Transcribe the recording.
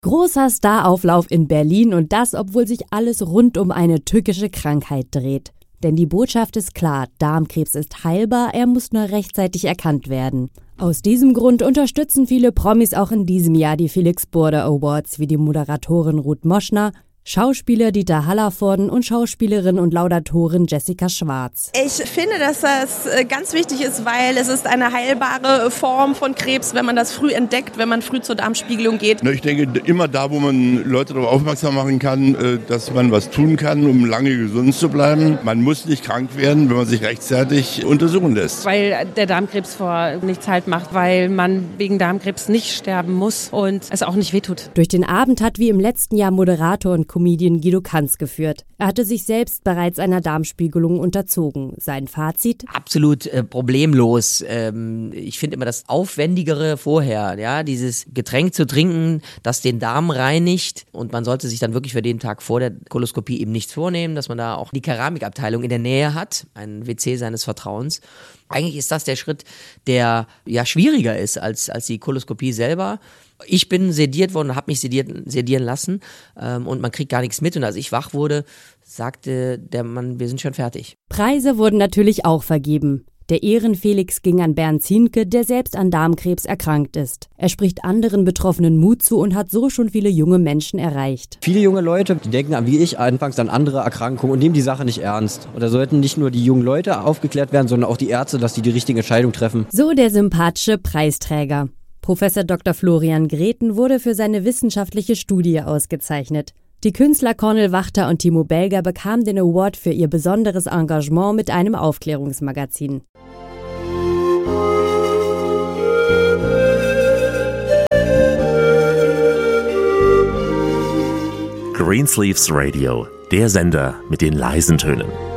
Großer Starauflauf in Berlin und das, obwohl sich alles rund um eine tückische Krankheit dreht. Denn die Botschaft ist klar, Darmkrebs ist heilbar, er muss nur rechtzeitig erkannt werden. Aus diesem Grund unterstützen viele Promis auch in diesem Jahr die Felix Burda Awards, wie die Moderatorin Ruth Moschner, Schauspieler Dieter Hallervorden und Schauspielerin und Laudatorin Jessica Schwarz. Ich finde, dass das ganz wichtig ist, weil es ist eine heilbare Form von Krebs, wenn man das früh entdeckt, wenn man früh zur Darmspiegelung geht. Ich denke, immer da, wo man Leute darauf aufmerksam machen kann, dass man was tun kann, um lange gesund zu bleiben. Man muss nicht krank werden, wenn man sich rechtzeitig untersuchen lässt. Weil der Darmkrebs vor nichts halt macht, weil man wegen Darmkrebs nicht sterben muss und es auch nicht wehtut. Durch den Abend hat wie im letzten Jahr Moderator und Comedian Guido Kanz geführt. Er hatte sich selbst bereits einer Darmspiegelung unterzogen. Sein Fazit? Absolut problemlos. Ich finde immer das Aufwendigere vorher, ja, dieses Getränk zu trinken, das den Darm reinigt, und man sollte sich dann wirklich für den Tag vor der Koloskopie eben nichts vornehmen, dass man da auch die Keramikabteilung in der Nähe hat, ein WC seines Vertrauens. Eigentlich ist das der Schritt, der ja schwieriger ist als die Koloskopie selber. Ich bin sediert worden, habe mich sedieren lassen und man kriegt gar nichts mit. Und als ich wach wurde, sagte der Mann, wir sind schon fertig. Preise wurden natürlich auch vergeben. Der Ehrenfelix ging an Bernd Zienke, der selbst an Darmkrebs erkrankt ist. Er spricht anderen Betroffenen Mut zu und hat so schon viele junge Menschen erreicht. Viele junge Leute, die denken wie ich anfangs an andere Erkrankungen und nehmen die Sache nicht ernst. Und da sollten nicht nur die jungen Leute aufgeklärt werden, sondern auch die Ärzte, dass sie die richtige Entscheidung treffen. So der sympathische Preisträger. Professor Dr. Florian Greten wurde für seine wissenschaftliche Studie ausgezeichnet. Die Künstler Cornel Wachter und Timo Belger bekamen den Award für ihr besonderes Engagement mit einem Aufklärungsmagazin. Greensleeves Radio, der Sender mit den leisen Tönen.